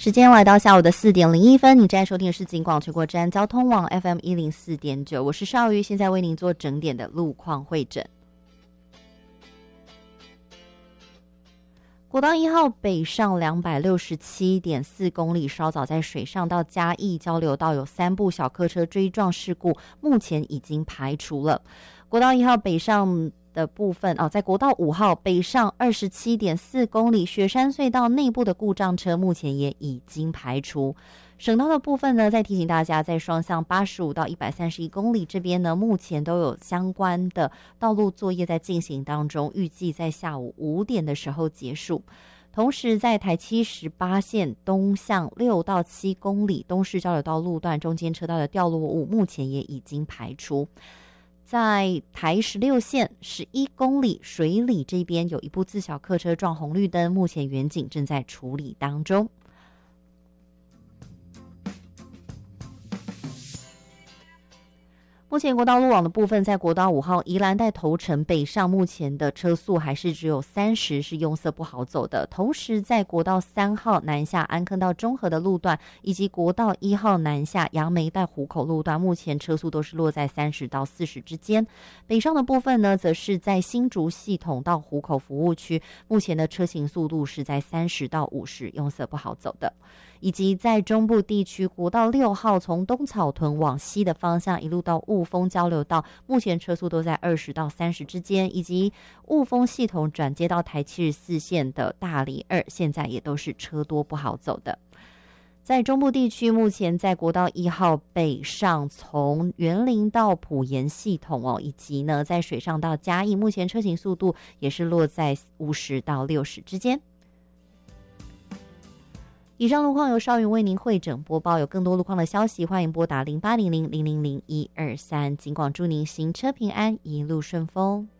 时间来到下午的4:01，你正在收听的是警广全国治安交通网 FM 104.9，我是邵瑜，现在为您做整点的路况会诊。国道1号北上267.4公里，稍早在水上到嘉义交流道有3部小客车追撞事故，目前已经排除了。国道1号北上的部分在国道5号北上27.4公里，雪山隧道内部的故障车目前也已经排除。省道的部分呢，再提醒大家，在双向85到131公里这边呢，目前都有相关的道路作业在进行当中，预计在下午5点的时候结束。同时在台78线东向6到7公里东势交流道路段中间车道的掉落物目前也已经排除。在台16线11公里水里这边有一部自小客车撞红绿灯，目前员警正在处理当中。目前国道路网的部分，在国道5号宜兰带头城北上，目前的车速还是只有30，是拥塞不好走的。同时在国道3号南下安坑到中和的路段，以及国道1号南下杨梅带湖口路段，目前车速都是落在30到40之间。北上的部分呢，则是在新竹系统到湖口服务区，目前的车行速度是在30到50，拥塞不好走的。以及在中部地区国道6号从东草屯往西的方向一路到雾峰交流道，目前车速都在20到30之间，以及雾峰系统转接到台74线的大里2，现在也都是车多不好走的。在中部地区，目前在国道1号北上从员林到埔盐系统以及呢在水上到嘉义，目前车行速度也是落在50到60之间。以上路况由邵云为您汇整播报，有更多路况的消息，欢迎拨打0800-000-123。警广祝您行车平安，一路顺风。